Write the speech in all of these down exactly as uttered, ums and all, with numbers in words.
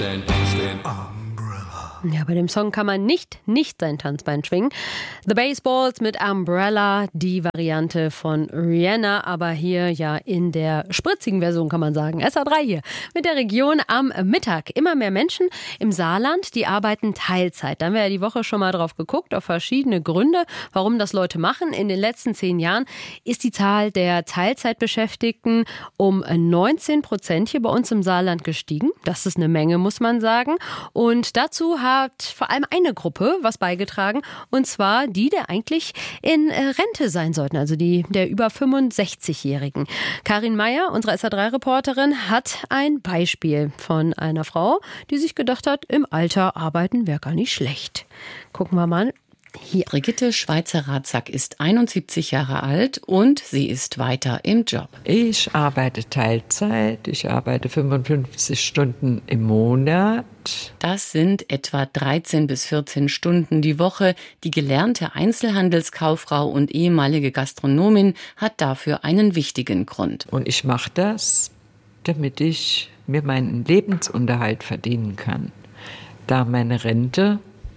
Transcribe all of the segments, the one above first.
Ja, bei dem Song kann man nicht nicht sein Tanzbein schwingen. The Baseballs mit Umbrella, die Variante von Rihanna, aber hier ja in der spritzigen Version, kann man sagen. S A drei hier mit der Region am Mittag. Immer mehr Menschen im Saarland, die arbeiten Teilzeit. Da haben wir ja die Woche schon mal drauf geguckt, auf verschiedene Gründe, warum das Leute machen. In den letzten zehn Jahren ist die Zahl der Teilzeitbeschäftigten um neunzehn Prozent hier bei uns im Saarland gestiegen. Das ist eine Menge, muss man sagen. Und dazu haben hat vor allem eine Gruppe was beigetragen, und zwar die, der eigentlich in Rente sein sollten, also die der über fünfundsechzigjährigen. Karin Meyer, unsere S A drei Reporterin, hat ein Beispiel von einer Frau, die sich gedacht hat, im Alter arbeiten wäre gar nicht schlecht. Gucken wir mal. Hier. Brigitte Schweizer-Ratzak ist einundsiebzig Jahre alt und sie ist weiter im Job. Ich arbeite Teilzeit, ich arbeite fünfundfünfzig Stunden im Monat. Das sind etwa dreizehn bis vierzehn Stunden die Woche. Die gelernte Einzelhandelskauffrau und ehemalige Gastronomin hat dafür einen wichtigen Grund. Und ich mache das, damit ich mir meinen Lebensunterhalt verdienen kann, da meine Rente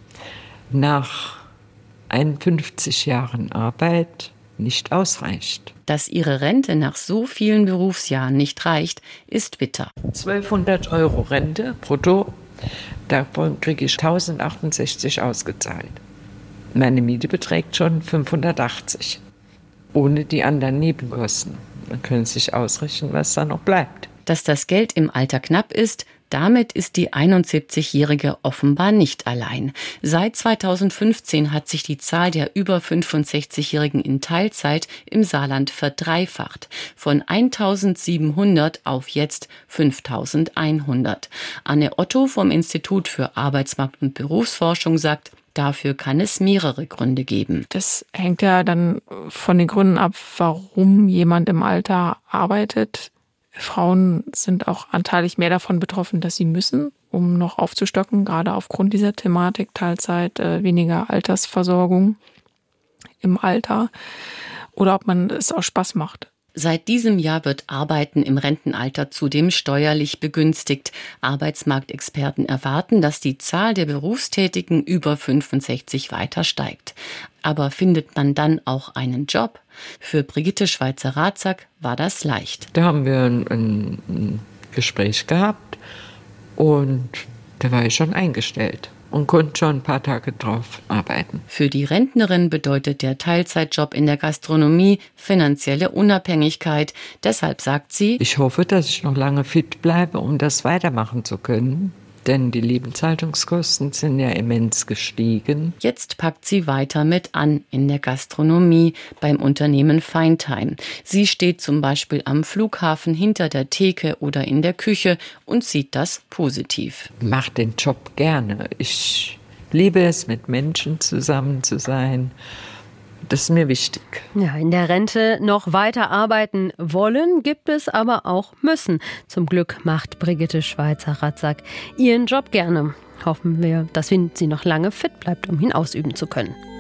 nach einundfünfzig Jahren Arbeit nicht ausreicht. Dass ihre Rente nach so vielen Berufsjahren nicht reicht, ist bitter. zwölfhundert Euro Rente brutto, davon kriege ich tausendachtundsechzig ausgezahlt. Meine Miete beträgt schon fünfhundertachtzig, ohne die anderen Nebenkosten. Man kann sich ausrechnen, was da noch bleibt. Dass das Geld im Alter knapp ist, damit ist die einundsiebzigjährige offenbar nicht allein. Seit zweitausendfünfzehn hat sich die Zahl der über fünfundsechzigjährigen in Teilzeit im Saarland verdreifacht. Von eintausendsiebenhundert auf jetzt fünftausendeinhundert. Anne Otto vom Institut für Arbeitsmarkt- und Berufsforschung sagt, dafür kann es mehrere Gründe geben. Das hängt ja dann von den Gründen ab, warum jemand im Alter arbeitet. Frauen sind auch anteilig mehr davon betroffen, dass sie müssen, um noch aufzustocken, gerade aufgrund dieser Thematik Teilzeit, äh, weniger Altersversorgung im Alter, oder ob man es auch Spaß macht. Seit diesem Jahr wird Arbeiten im Rentenalter zudem steuerlich begünstigt. Arbeitsmarktexperten erwarten, dass die Zahl der Berufstätigen über fünfundsechzig weiter steigt. Aber findet man dann auch einen Job? Für Brigitte Schweizer-Ratzak war das leicht. Da haben wir ein, ein Gespräch gehabt und da war ich schon eingestellt und konnte schon ein paar Tage drauf arbeiten. Für die Rentnerin bedeutet der Teilzeitjob in der Gastronomie finanzielle Unabhängigkeit. Deshalb sagt sie, ich hoffe, dass ich noch lange fit bleibe, um das weitermachen zu können. Denn die Lebenshaltungskosten sind ja immens gestiegen. Jetzt packt sie weiter mit an in der Gastronomie beim Unternehmen Feintime. Sie steht zum Beispiel am Flughafen hinter der Theke oder in der Küche und sieht das positiv. Ich mache den Job gerne. Ich liebe es, mit Menschen zusammen zu sein. Das ist mir wichtig. Ja, in der Rente noch weiter arbeiten wollen, gibt es aber auch müssen. Zum Glück macht Brigitte Schweizer-Ratzak ihren Job gerne. Hoffen wir, dass sie noch lange fit bleibt, um ihn ausüben zu können.